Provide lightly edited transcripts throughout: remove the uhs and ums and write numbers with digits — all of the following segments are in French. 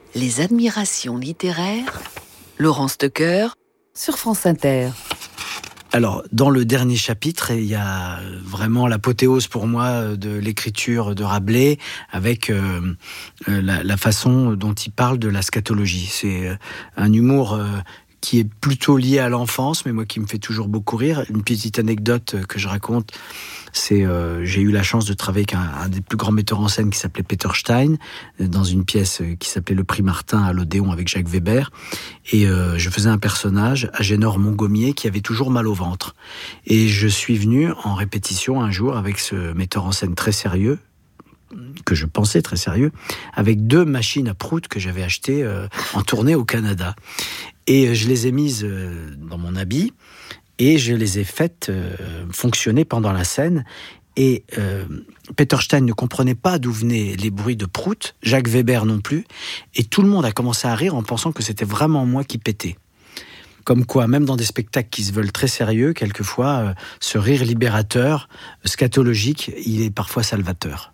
Les admirations littéraires, Laurent Stocker, sur France Inter. Alors, dans le dernier chapitre, il y a vraiment l'apothéose pour moi de l'écriture de Rabelais avec la façon dont il parle de la scatologie. C'est un humour qui est plutôt lié à l'enfance, mais moi qui me fait toujours beaucoup rire. Une petite anecdote que je raconte, c'est j'ai eu la chance de travailler avec un des plus grands metteurs en scène qui s'appelait Peter Stein, dans une pièce qui s'appelait Le Prix Martin à l'Odéon avec Jacques Weber. Et je faisais un personnage, Agénor Montgommier, qui avait toujours mal au ventre. Et je suis venu en répétition un jour avec ce metteur en scène très sérieux, que je pensais très sérieux, avec 2 machines à prout que j'avais achetées en tournée au Canada. Et je les ai mises dans mon habit et je les ai faites fonctionner pendant la scène. Et Peter Stein ne comprenait pas d'où venaient les bruits de prout, Jacques Weber non plus, et tout le monde a commencé à rire en pensant que c'était vraiment moi qui pétais. Comme quoi, même dans des spectacles qui se veulent très sérieux, quelquefois, ce rire libérateur, scatologique, il est parfois salvateur.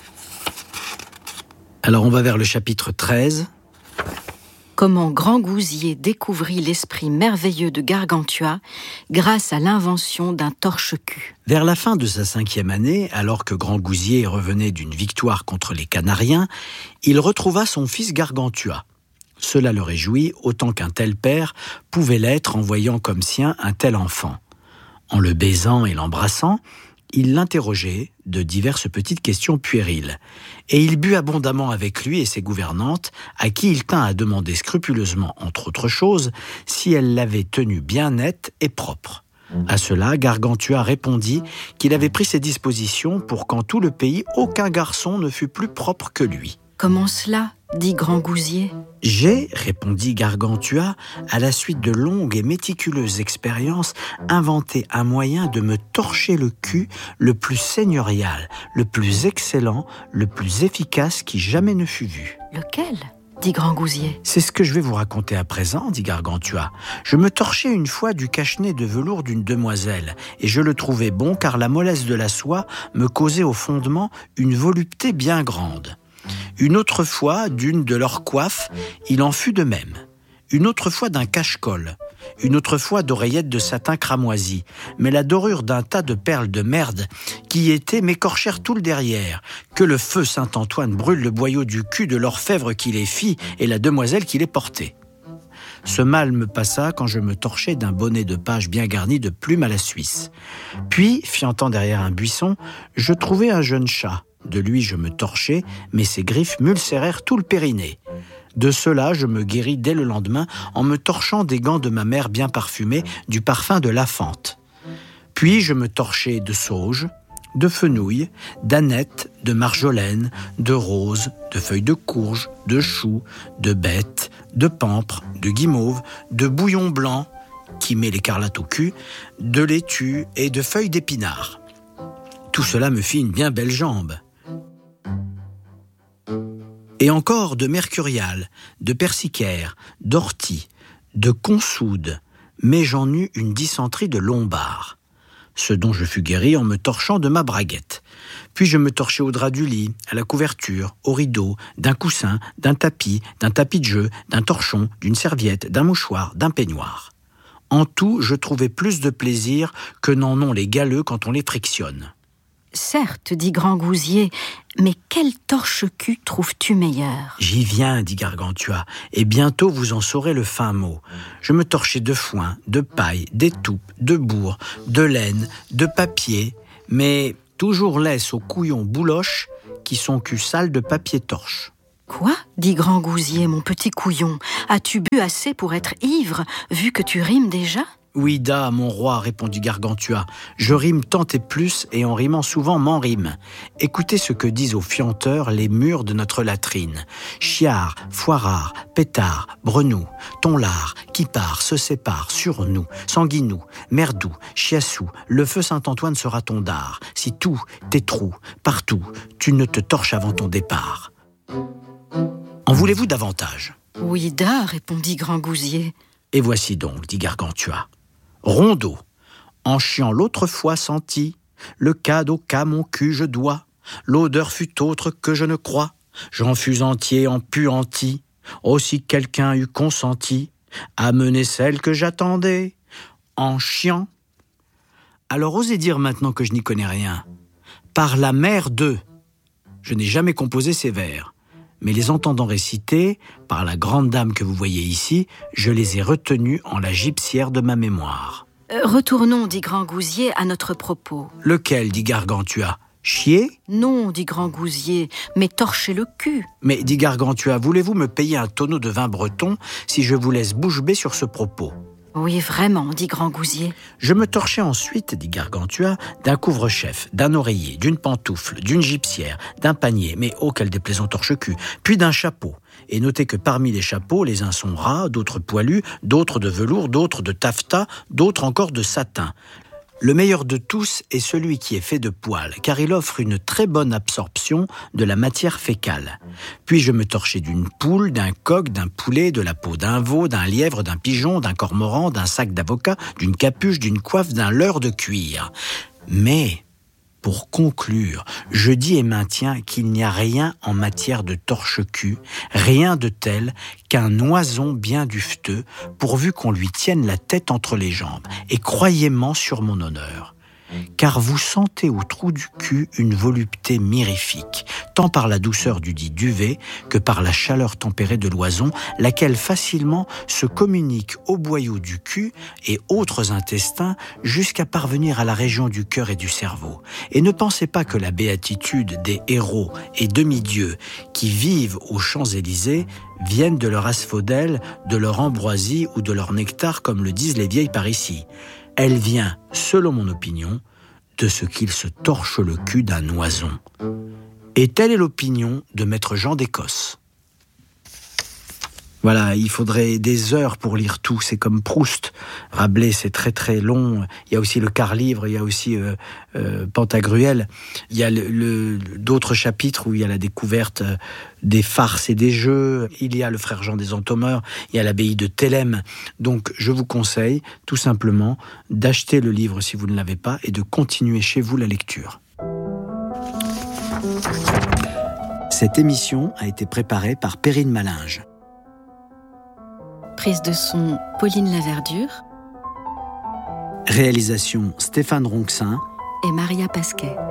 Alors on va vers le chapitre 13. Comment Grangousier découvrit l'esprit merveilleux de Gargantua grâce à l'invention d'un torche-cul. Vers la fin de sa 5e année, alors que Grangousier revenait d'une victoire contre les Canariens, il retrouva son fils Gargantua. Cela le réjouit autant qu'un tel père pouvait l'être en voyant comme sien un tel enfant. En le baisant et l'embrassant, il l'interrogeait de diverses petites questions puériles. Et il but abondamment avec lui et ses gouvernantes, à qui il tint à demander scrupuleusement, entre autres choses, si elles l'avaient tenu bien nette et propre. À cela, Gargantua répondit qu'il avait pris ses dispositions pour qu'en tout le pays, aucun garçon ne fût plus propre que lui. « Comment cela ?» dit Grangousier. « J'ai, répondit Gargantua, à la suite de longues et méticuleuses expériences, inventé un moyen de me torcher le cul le plus seigneurial, le plus excellent, le plus efficace qui jamais ne fut vu. » « Lequel ?» dit Grangousier. « C'est ce que je vais vous raconter à présent, dit Gargantua. Je me torchai une fois du cache-nez de velours d'une demoiselle, et je le trouvai bon car la mollesse de la soie me causait au fondement une volupté bien grande. Une autre fois, d'une de leurs coiffes, il en fut de même. Une autre fois d'un cache-colle. Une autre fois d'oreillettes de satin cramoisi. Mais la dorure d'un tas de perles de merde qui y étaient m'écorchèrent tout le derrière. Que le feu Saint-Antoine brûle le boyau du cul de l'orfèvre qui les fit et la demoiselle qui les portait. Ce mal me passa quand je me torchais d'un bonnet de page bien garni de plumes à la Suisse. Puis, fiantant derrière un buisson, je trouvai un jeune chat. De lui je me torchai, mais ses griffes m'ulcérèrent tout le périnée. De cela, je me guéris dès le lendemain en me torchant des gants de ma mère bien parfumés du parfum de la fente. Puis je me torchai de sauge, de fenouil, d'aneth, de marjolaine, de rose, de feuilles de courge, de choux, de bête, de pampre, de guimauve, de bouillon blanc, qui met l'écarlate au cul, de laitue et de feuilles d'épinard. Tout cela me fit une bien belle jambe. Et encore de mercurial, de persicaire, d'ortie, de consoude, mais j'en eus une dysenterie de lombard, ce dont je fus guéri en me torchant de ma braguette. Puis je me torchai au drap du lit, à la couverture, au rideau, d'un coussin, d'un tapis de jeu, d'un torchon, d'une serviette, d'un mouchoir, d'un peignoir. En tout, je trouvais plus de plaisir que n'en ont les galeux quand on les frictionne. « Certes, dit Grangousier, mais quel torche-cul trouves-tu meilleur ?» « J'y viens, dit Gargantua, et bientôt vous en saurez le fin mot. Je me torchai de foin, de paille, d'étoupe, de bourre, de laine, de papier, mais toujours laisse aux couillons bouloches qui sont cul sale de papier torche. » « Quoi ?» dit Grangousier, mon petit couillon. « As-tu bu assez pour être ivre, vu que tu rimes déjà ?» « Oui, da, mon roi, répondit Gargantua. Je rime tant et plus, et en rimant souvent m'en rime. Écoutez ce que disent aux fienteurs les murs de notre latrine. Chiard, foirard, pétard, brenou, tonlard, qui part, se sépare, sur nous, sanguinou, merdou, chiassou, le feu Saint-Antoine sera ton dard. Si tout, tes trous, partout, tu ne te torches avant ton départ. En voulez-vous davantage ? Oui, da, répondit Grangousier. Et voici donc, dit Gargantua. Rondeau, en chiant l'autre fois senti, le cad au cas mon cul je dois, l'odeur fut autre que je ne crois, j'en fus entier en puanti, Oh, si quelqu'un eût consenti à mener celle que j'attendais, en chiant. Alors osez dire maintenant que je n'y connais rien. Par la mère de. Je n'ai jamais composé ces vers, mais les entendant récités par la grande dame que vous voyez ici, je les ai retenus en la gypsière de ma mémoire. Retournons, dit Grand Gousier, à notre propos. Lequel, dit Gargantua? Chier? Non, dit Grand Gousier, mais torcher le cul. Mais, dit Gargantua, voulez-vous me payer un tonneau de vin breton si je vous laisse bouche bée sur ce propos? Oui, vraiment, dit Grand Gousier. Je me torchai ensuite, dit Gargantua, d'un couvre-chef, d'un oreiller, d'une pantoufle, d'une gypsière, d'un panier, mais oh, quel déplaisant torche-cul, puis d'un chapeau. Et notez que parmi les chapeaux, les uns sont ras, d'autres poilus, d'autres de velours, d'autres de taffetas, d'autres encore de satin. Le meilleur de tous est celui qui est fait de poils, car il offre une très bonne absorption de la matière fécale. Puis je me torchai d'une poule, d'un coq, d'un poulet, de la peau d'un veau, d'un lièvre, d'un pigeon, d'un cormoran, d'un sac d'avocat, d'une capuche, d'une coiffe, d'un leurre de cuir. Mais, pour conclure, je dis et maintiens qu'il n'y a rien en matière de torche-cul, rien de tel qu'un oison bien dufteux, pourvu qu'on lui tienne la tête entre les jambes. Et croyez-moi sur mon honneur, car vous sentez au trou du cul une volupté mirifique, tant par la douceur du dit duvet que par la chaleur tempérée de l'oison, laquelle facilement se communique aux boyaux du cul et autres intestins jusqu'à parvenir à la région du cœur et du cerveau. Et ne pensez pas que la béatitude des héros et demi-dieux qui vivent aux Champs-Élysées viennent de leur asphodèle, de leur ambroisie ou de leur nectar comme le disent les vieilles par ici. Elle vient, selon mon opinion, de ce qu'il se torche le cul d'un oison. Et telle est l'opinion de maître Jean d'Écosse. Voilà, il faudrait des heures pour lire tout, c'est comme Proust. Rabelais, c'est très très long. Il y a aussi le quart-livre, il y a aussi Pantagruel. Il y a d'autres chapitres où il y a la découverte des farces et des jeux. Il y a le frère Jean des Entomeurs, il y a l'abbaye de Thélème. Donc je vous conseille tout simplement d'acheter le livre si vous ne l'avez pas et de continuer chez vous la lecture. Cette émission a été préparée par Perrine Malinge. Prise de son, Pauline Laverdure. Réalisation, Stéphane Ronxin Et Maria Pasquet.